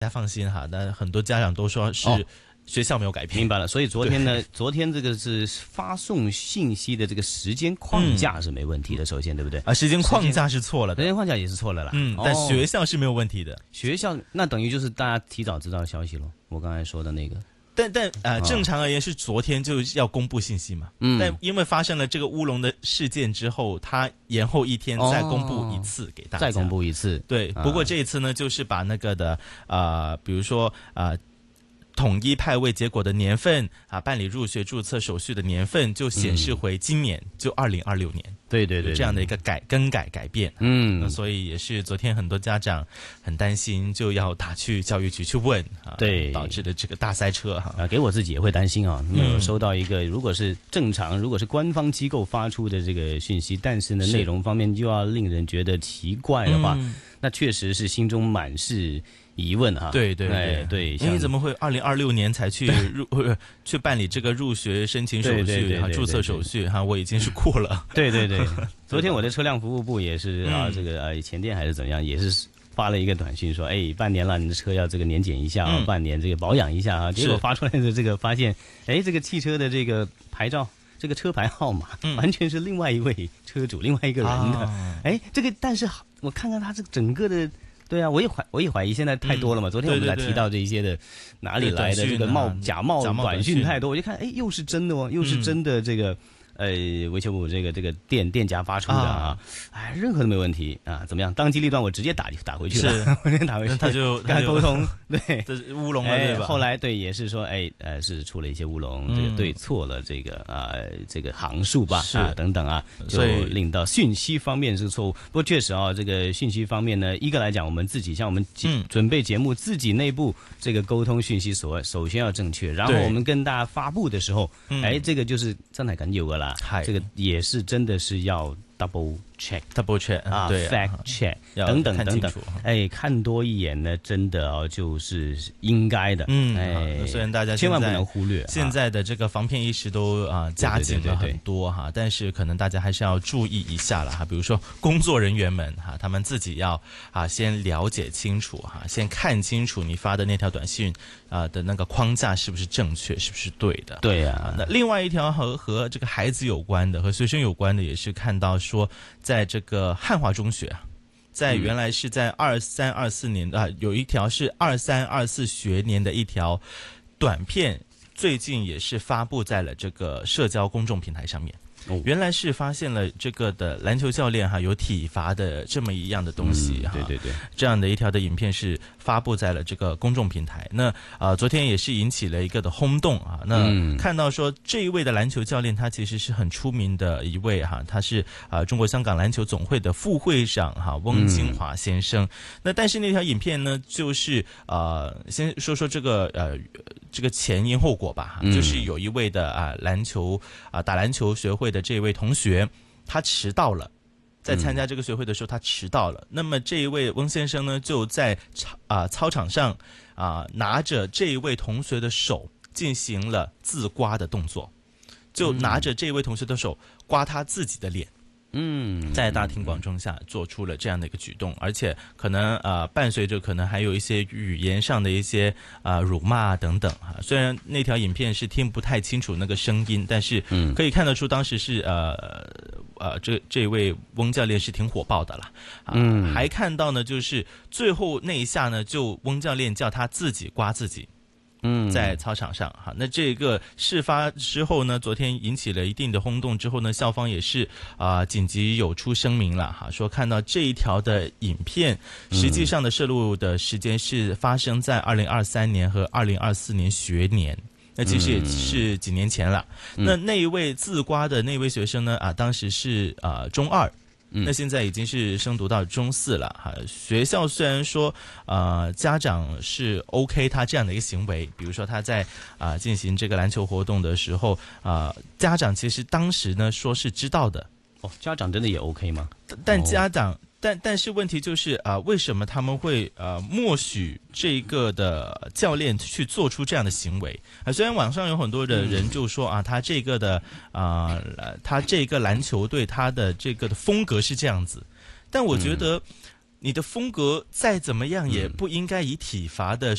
大家放心哈，那很多家长都说是学校没有改变。 明白了，所以昨天呢，昨天这个是发送信息的这个时间框架是没问题的，首先对不对？ 时间框架是错了的， 时间框架也是错了啦。 但学校是没有问题的。 学校那等于就是大家提早知道消息咯，我刚才说的那个。 但正常而言是昨天就要公布信息嘛，但因为发生了这个乌龙的事件之后，他延后一天再公布一次给大家， 再公布一次。 对，不过这一次呢，就是把那个的比如说统一派位结果的年份办理入学注册手续的年份就显示回今年，就2026年。 对， 这样的一个改变。所以也是昨天很多家长很担心，就要打去教育局去问对， 导致的这个大塞车给我自己也会担心啊。有收到一个，如果是正常，如果是官方机构发出的这个讯息，但是呢内容方面又要令人觉得奇怪的话，那确实是心中满是疑问哈。 对，你怎么会2026年才去办理这个入学申请手续注册手续我已经是过了。 对，昨天我的车辆服务部也是这个前店还是怎样，也是发了一个短信说，半年了，你的车要这个年检一下半年这个保养一下结果发出来的这个发现，这个汽车的这个牌照。这个车牌号码完全是另外一位车主，另外一个人的。这个但是我看看他这整个的，对啊，我也怀疑现在太多了嘛。昨天我们来提到这一些的哪里来的这个假冒短讯太多，我就看又是真的又是真的这个。维修部这个店家发出的任何都没问题怎么样？当机立断，我直接打回去了，我直接打回去， 他就跟他沟通，对， 这是乌龙了，对吧？ 后来对也是说，是出了一些乌龙，这个对错了这个行数吧，等等就令到讯息方面是错误。不过确实这个讯息方面呢，一个来讲，我们自己像我们准备节目，自己内部这个沟通讯息首先要正确，然后我们跟大家发布的时候，这个就是真係緊要噶啦。这个也是真的是要 double check 对 fact check 等等等等，看多一眼呢，真的就是应该的。 虽然大家千万不能忽略， 现在的这个防骗意识都加紧了很多但是可能大家还是要注意一下了比如说工作人员们他们自己要先了解清楚先看清楚你发的那条短信的那个框架是不是正确，是不是对的。 对那另外一条和这个孩子有关的，和学生有关的，也是看到说在这个汉华中学在原来是在23、24年有一条是23、24学年的一条短片，最近也是发布在了这个社交公众平台上面。原来是发现了这个的篮球教练有体罚的这么一样的东西对， 这样的一条的影片是发布在了这个公众平台。那昨天也是引起了一个的轰动那看到说这一位的篮球教练他其实是很出名的一位他是中国香港篮球总会的副会长翁金华先生。那但是那条影片呢，就是先说说这个前因后果吧就是有一位的篮球打篮球学会的这位同学，他迟到了，在参加这个学会的时候他迟到了。那么这一位翁先生呢，就在操场上拿着这一位同学的手进行了自刮的动作，就拿着这位同学的手刮他自己的脸。在大庭广众下做出了这样的一个举动，而且可能伴随着可能还有一些语言上的一些辱骂等等虽然那条影片是听不太清楚那个声音，但是可以看得出当时是这位翁教练是挺火爆的啦还看到呢，就是最后那一下呢，就翁教练叫他自己刮自己。在操场上那这个事发之后呢，昨天引起了一定的轰动之后呢，校方也是紧急有出声明了说看到这一条的影片实际上的摄录的时间是发生在2023年和2024年学年，那其实也是几年前了。那一位自刮的那位学生呢当时是中2，那现在已经是升读到中4了学校虽然说家长是 OK 他这样的一个行为，比如说他在进行这个篮球活动的时候家长其实当时呢说是知道的。 家长真的也 OK 吗？ 但家长但是问题就是为什么他们会默许这个的教练去做出这样的行为虽然网上有很多的人就说他这个的他这个篮球队他的这个的风格是这样子，但我觉得你的风格再怎么样，也不应该以体罚的